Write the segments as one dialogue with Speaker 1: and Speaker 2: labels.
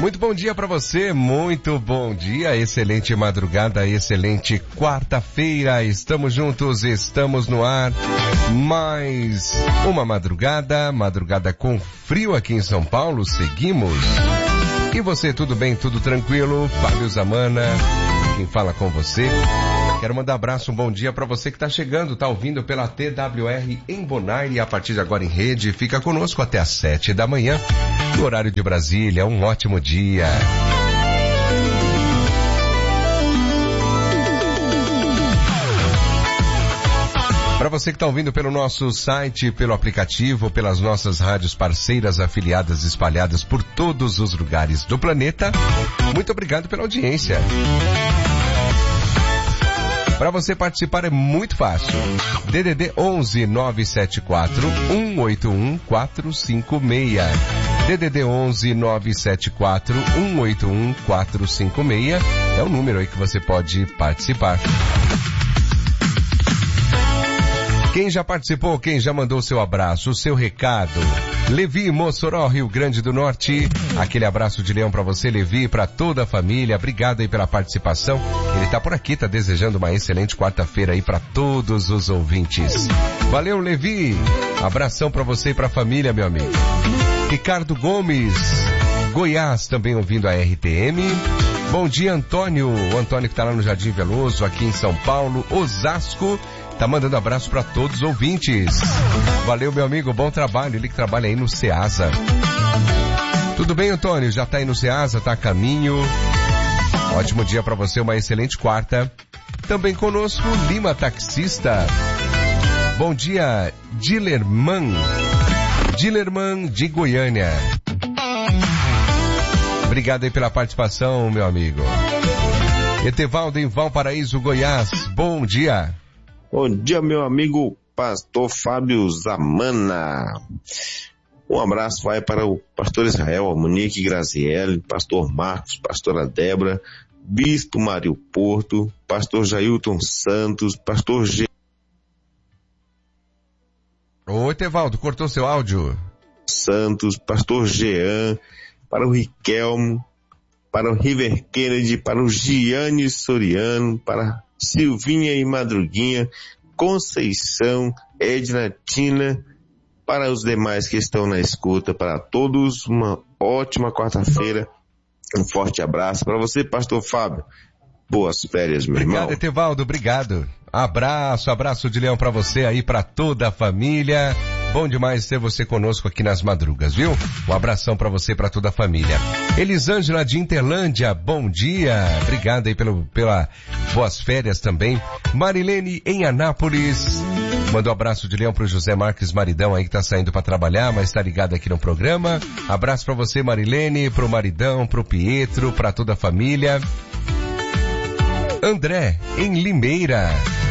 Speaker 1: Muito bom dia para você, muito bom dia, excelente madrugada, excelente quarta-feira, estamos juntos, estamos no ar, mais uma madrugada com frio aqui em São Paulo, seguimos. E você, tudo bem, tudo tranquilo? Fábio Zamana, quem fala com você. Quero mandar um abraço, um bom dia para você que está chegando, está ouvindo pela TWR em Bonaire e a partir de agora em rede. Fica conosco até às 7 da manhã, no horário de Brasília. Um ótimo dia. Para você que está ouvindo pelo nosso site, pelo aplicativo, pelas nossas rádios parceiras afiliadas espalhadas por todos os lugares do planeta, muito obrigado pela audiência. Para você participar é muito fácil. DDD 11 974 181 456. DDD 11 974 181 456 é o número aí que você pode participar. Quem já participou, quem já mandou seu abraço, o seu recado? Levi, Mossoró, Rio Grande do Norte. Aquele abraço de leão pra você, Levi, e pra toda a família. Obrigado aí pela participação. Ele tá por aqui, tá desejando uma excelente quarta-feira aí pra todos os ouvintes. Valeu, Levi. Abração pra você e pra família, meu amigo. Ricardo Gomes, Goiás, também ouvindo a RTM. Bom dia, Antônio. O Antônio que tá lá no Jardim Veloso, aqui em São Paulo, Osasco. Tá mandando abraço para todos os ouvintes. Valeu, meu amigo, bom trabalho. Ele que trabalha aí no Ceasa. Tudo bem, Antônio? Já tá aí no Ceasa, tá a caminho. Ótimo dia para você, uma excelente quarta. Também conosco, Lima Taxista. Bom dia, Dilerman de Goiânia. Obrigado aí pela participação, meu amigo. Etevaldo em Valparaíso, Goiás. Bom dia.
Speaker 2: Bom dia, meu amigo pastor Fábio Zamana. Um abraço vai para o pastor Israel, a Monique Grazielli, pastor Marcos, pastora Débora, bispo Mário Porto, pastor Jailton Santos, pastor G.
Speaker 1: Ô, Etevaldo, cortou seu áudio?
Speaker 2: Santos, pastor Jean, para o Riquelmo, para o River Kennedy, para o Gianni Soriano, para Silvinha e Madruguinha, Conceição, Edna, Tina, para os demais que estão na escuta, para todos uma ótima quarta-feira, um forte abraço para você, pastor Fábio, boas férias, meu irmão.
Speaker 1: Obrigado, Etevaldo, obrigado. Abraço de leão para você aí, para toda a família. Bom demais ter você conosco aqui nas madrugas, viu? Um abração pra você e pra toda a família. Elisângela de Interlândia, bom dia. Obrigado aí pela boas férias também. Marilene em Anápolis. Manda um abraço de leão pro José Marques Maridão aí que tá saindo pra trabalhar, mas tá ligado aqui no programa. Abraço pra você, Marilene, pro Maridão, pro Pietro, pra toda a família. André em Limeira.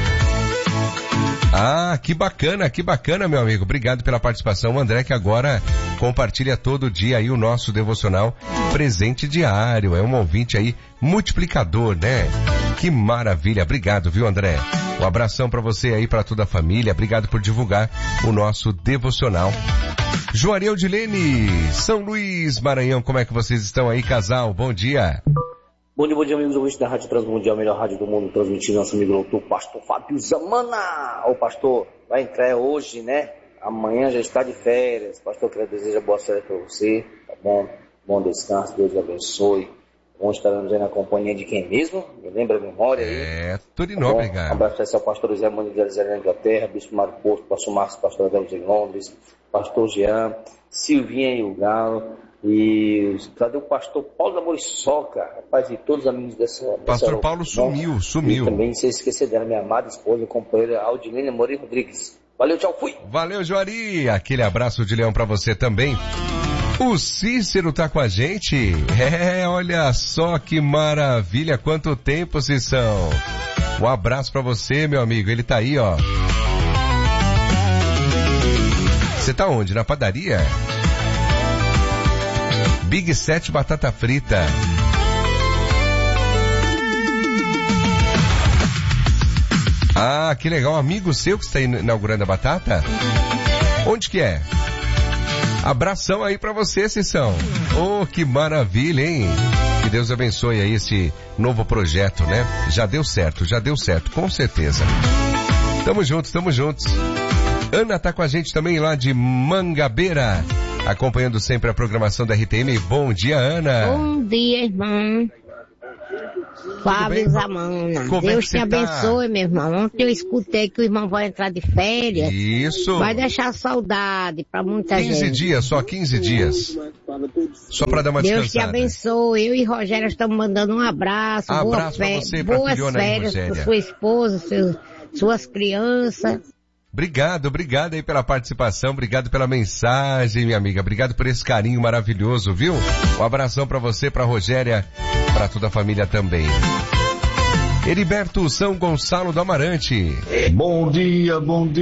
Speaker 1: Ah, que bacana, meu amigo. Obrigado pela participação. O André que agora compartilha todo dia aí o nosso devocional presente diário. É um ouvinte aí multiplicador, né? Que maravilha. Obrigado, viu, André? Um abração pra você aí, pra toda a família. Obrigado por divulgar o nosso devocional. Juarez Dilene, São Luís, Maranhão. Como é que vocês estão aí, casal? Bom dia.
Speaker 3: Bom dia, amigos ouvintes da Rádio Transmundial, a melhor rádio do mundo, transmitindo nosso amigo doutor pastor Fábio Zamana. O pastor vai entrar hoje, né? Amanhã já está de férias. Pastor, quero desejar boa férias para você, tá bom? Bom descanso, Deus abençoe. Bom estarmos aí na companhia de quem mesmo? Me lembra a memória aí?
Speaker 1: Turinó, tá, obrigado.
Speaker 3: Um abraço especial ao pastor José Monique Grazielli na Inglaterra, bispo Mário Porto, pastor Marcos, pastor Adélio de Londres, pastor Jean, Silvinha e o Galo. E cadê o pastor Paulo da Moriçoca? Rapaz, e todos os amigos dessa
Speaker 1: pastor Paulo sumiu.
Speaker 3: E também, sem esquecer dela, minha amada esposa e companheira Aldilene Moreira Rodrigues. Valeu, tchau, fui!
Speaker 1: Valeu, Juari! Aquele abraço de leão pra você também. O Cícero tá com a gente. Olha só que maravilha, quanto tempo, Cícero. Um abraço pra você, meu amigo. Ele tá aí, ó. Você tá onde? Na padaria? Big 7 batata frita. Ah, que legal. Um amigo seu que está inaugurando a batata? Onde que é? Abração aí pra você, Cissão. Oh, que maravilha, hein? Que Deus abençoe aí esse novo projeto, né? Já deu certo, com certeza. Tamo juntos. Ana tá com a gente também lá de Mangabeira, acompanhando sempre a programação da RTM. Bom dia, Ana.
Speaker 4: Bom dia, irmão. Fábio Zamana. Deus te abençoe, meu irmão. Ontem eu escutei que o irmão vai entrar de férias.
Speaker 1: Isso.
Speaker 4: Vai deixar saudade pra muita gente.
Speaker 1: 15 dias, só 15 dias. Só pra dar uma descansada.
Speaker 4: Deus te abençoe. Eu e Rogéria estamos mandando um abraço.
Speaker 1: Abraço pra você, pra
Speaker 4: boas
Speaker 1: filhona
Speaker 4: férias
Speaker 1: aí,
Speaker 4: pra sua esposa, suas crianças.
Speaker 1: Obrigado aí pela participação, obrigado pela mensagem, minha amiga, obrigado por esse carinho maravilhoso, viu? Um abração pra você, pra Rogéria, pra toda a família também. Heriberto São Gonçalo do Amarante.
Speaker 5: Bom dia.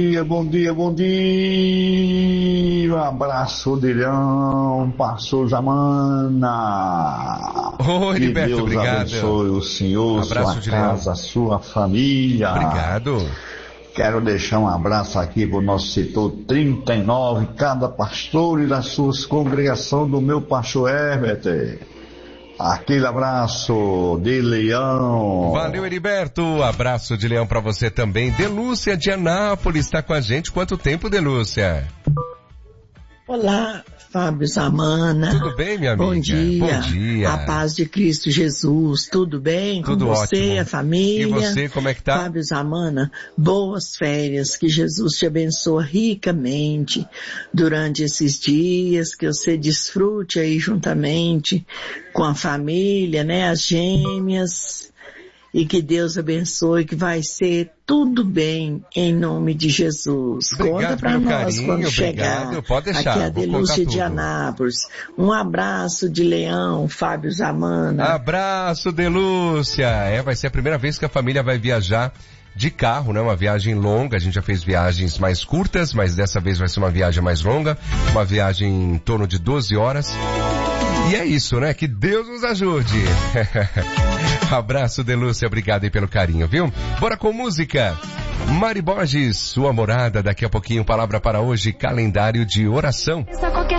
Speaker 5: Um abraço, Dilhão, pastor Zamana.
Speaker 1: Ô, Heriberto,
Speaker 5: Deus
Speaker 1: obrigado.
Speaker 5: abençoe o senhor,
Speaker 1: Abraço,
Speaker 5: sua casa, sua família.
Speaker 1: Obrigado.
Speaker 5: Quero deixar um abraço aqui para o nosso setor 39, cada pastor e das suas congregações do meu pastor Herbert. Aquele abraço de Leão.
Speaker 1: Valeu, Heriberto. Abraço de Leão pra você também. Delúcia de Anápolis está com a gente. Quanto tempo, Delúcia?
Speaker 6: Olá, Fábio Zamana.
Speaker 1: Tudo bem, minha amiga?
Speaker 6: Bom dia.
Speaker 1: Bom dia.
Speaker 6: A paz de Cristo Jesus. Tudo bem
Speaker 1: Tudo
Speaker 6: com você,
Speaker 1: ótimo.
Speaker 6: a família?
Speaker 1: E você, como é que tá?
Speaker 6: Fábio Zamana, boas férias. Que Jesus te abençoe ricamente durante esses dias. Que você desfrute aí juntamente com a família, né? As gêmeas. E que Deus abençoe, que vai ser tudo bem em nome de Jesus.
Speaker 1: Obrigado
Speaker 6: Conta pra
Speaker 1: pelo
Speaker 6: nós
Speaker 1: carinho,
Speaker 6: quando
Speaker 1: obrigado.
Speaker 6: chegar.
Speaker 1: Pode deixar,
Speaker 6: Aqui é a
Speaker 1: vou
Speaker 6: Delúcia
Speaker 1: contar
Speaker 6: de
Speaker 1: tudo.
Speaker 6: Anápolis. Um abraço de Leão, Fábio Zamana.
Speaker 1: Abraço, Delúcia. Vai ser a primeira vez que a família vai viajar de carro, né? Uma viagem longa. A gente já fez viagens mais curtas, mas dessa vez vai ser uma viagem mais longa. Uma viagem em torno de 12 horas. E é isso, né? Que Deus nos ajude. Abraço, Delúcia. Obrigado aí pelo carinho, viu? Bora com música. Mari Borges, sua morada. Daqui a pouquinho, palavra para hoje, calendário de oração.